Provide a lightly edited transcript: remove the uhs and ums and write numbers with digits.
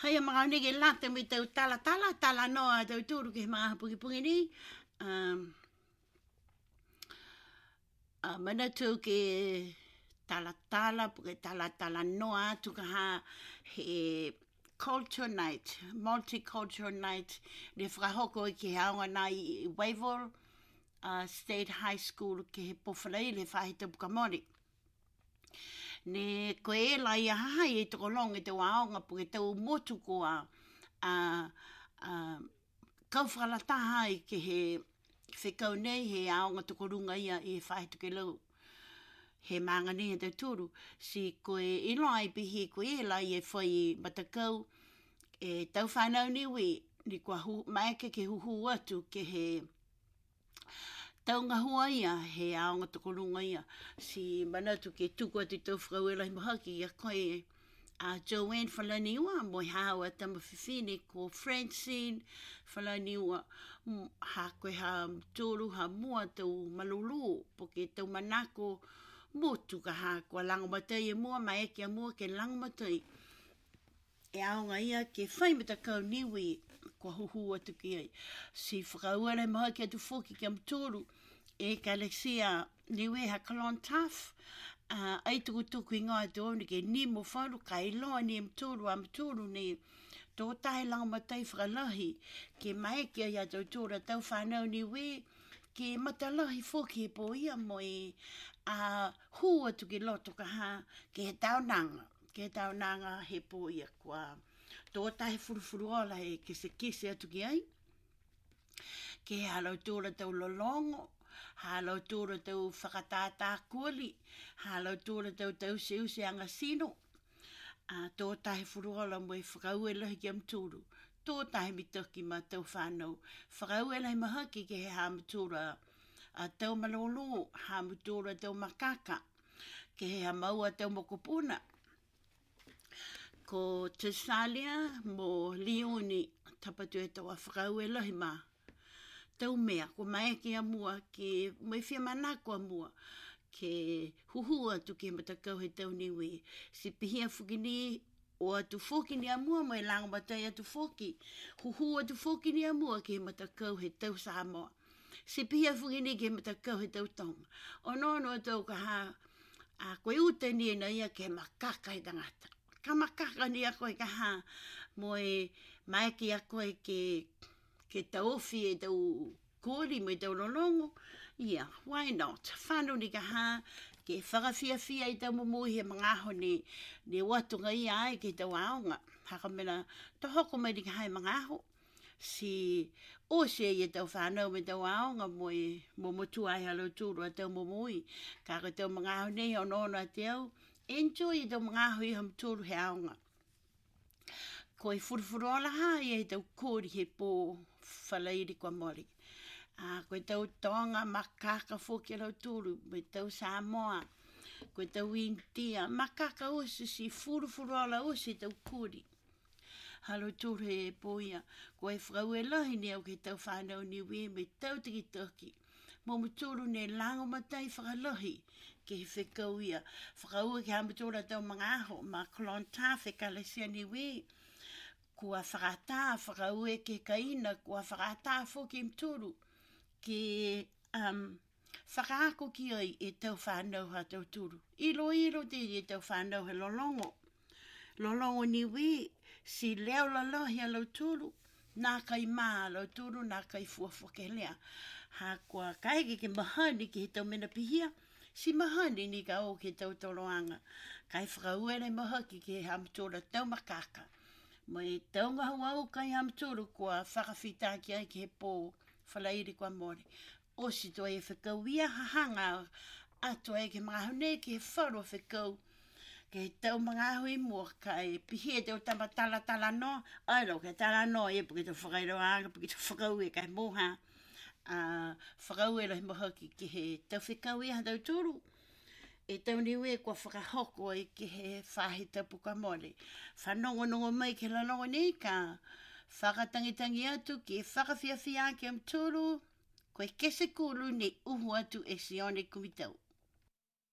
Hai mga ni ke late mi tau tala noa tau turu ke mga pungi ni. Mana tu ke tala puke tala noa tu ka ha he culture night, multicultural night. Le whakahoko i ke haonga na i Wavell State High School ke he pofalai le whahita pukamori. Ne ko e la ia hahai e toko long e te waonga pu e tau motu ko a kauwhalataha i ke he whekau nei he aonga toko runga ia e whahe tuke lau. He maanga ni e tau turu. Si ko e ilo ai pihi ko e la i e whai matakau e tau whanau niwi ni kua maeke ke huhu atu ke he tau ngahua ia, he aonga toko runga ia. Si manatu ke tuku atu tau whakauela i mahaki ia koe a Joanne Whalaniua, moi hawa tama whiwhine ko Francine Whalaniua, ha koe ha tōru ha mua tau malulu, po ke tau manako motu ka ha kua langomatai e mua, mai eke a mua ke langomatai. E aonga ia ke whaimata kau niwi kua huhu atu ki ai. Si whakauela i mahaki atu whoki ke amtoro e Galaxia niwe ha kalon taf. Ai tuku i ngā te oni ke ni mo wharu ka iloa ni amtoro ni tō tahe langomatai whakalahi ke mai ke ia tau tōra tau whanau niwe ke matalahi whoki e po ia mo e hu atu ke loto ka ha ke he taunanga. Ke taunanga he po ia kua tō tahe furufuru ola he kese atu ki ai. Ke he halau tōra tau lolongo, halau tōra tau whakatata kuali, halau tōra tau se anga sino. Tō tahe furuola mo e whakauela ki am tūru. Tō tahe mitaki ma tau whanau. Whakauela i mahaki ke he hamutura tau malolo, hamutura tau makaka, ke he hamaua tau mokopuna. Ko Tesalia mo Leone tapatu e tau a whakauela hi ma. Tau mea, ko mai ke amua, ke mai whia manako amua, ke huhua tu ke matakau he tau niwe. Si pihia whuki ni o atu whoki ni amua, mai langomatai atu whoki. Huhua atu whoki ni amua ke matakau he tau Samoa. Si pihia whuki ni ke matakau he tau Tonga. O no tau ka ha, koe ute ni e na ia ke makaka he tangata. Ka makaka ni a koe ka ha, mo e maeki a koe ke tauofi e tau kōri mo e tau lolongo. Yeah, why not? Whanu ni ka ha, ke whakawhiawhia i tau mumui he mga aho ni watunga ia ai ke tau aonga. Haka mena, to hoko mai ni ka hai mga aho. Si o se i tau whanau me tau aonga mo motu ai halau tūru a tau mumui. Ka ko tau mga aho nei o nono a te au. Enjoy i tau mga aho i ham tūru he aonga. Ko e furufurola ha i e tau kōri he pō whalairi kua mori. Ko e tau tonga makaka whoki lau tūru, me tau Samoa, ko e tau India, makaka osi si furufurola osi tau kōri. Halo tūru he pō ia, ko e whakau e lahi ni au ke tau whanau niwe me tau tiki toki. Mo muturu ne lango matai whakalahi ke he whekau ia. Whakau e ke hamutura tau mga aho, ma kolonta whekalesia niwe. Kua whakata, whakaue ke kaina, kua whakata whoki mturu, ke whakaako ki ai e tau whanau ha tau turu. Ilo te e tau whanau he lolongo. Lolongo niwe, si leo lalahi a lau turu, nā kai maa lau turu, nā kai fuafuake lea. Ha kua kaeke ke mahani ke he tau mena pihia, si mahani ni ka o ke tau toloanga. Kai whakaue nei mahaki ke he hamtura tau makaka. Mo e taunga hauau kai hamturu kua whakawhita ki ai ke he pō whalairi kua mori. O si toa e whakauia hahanga ato e ke mga hone ke he wharu whakau. Ke he tau mga ahu i mua ka e pihi e tau tama tala no. Ai ro, ke tala no e puke tau whakairo anga, puke tau whakau e kai moha. Whakau e lohi mohaki ke he tau whakau i ha tau turu. E tau niwe kua whakahoko i ke he whahita puka mole. Whanongo mai ke lalongo nei ka whakatangitangi atu ke whakawhiawhia ke amturu. Koe kese kulu ni uhu atu e sione kumitau.